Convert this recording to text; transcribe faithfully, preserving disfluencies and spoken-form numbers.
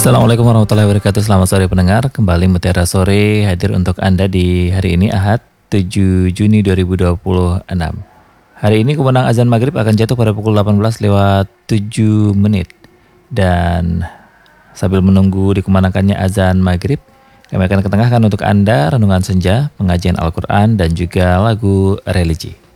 Assalamualaikum warahmatullahi wabarakatuh. Selamat sore pendengar. Kembali Mutiara Sore hadir untuk Anda di hari ini Ahad tujuh Juni dua ribu dua puluh enam. Hari ini kumandang azan maghrib akan jatuh pada pukul delapan belas lewat tujuh menit. Dan sambil menunggu dikumandangkannya azan maghrib, kami akan ketengahkan untuk Anda renungan senja, pengajian Al-Quran, dan juga lagu religi.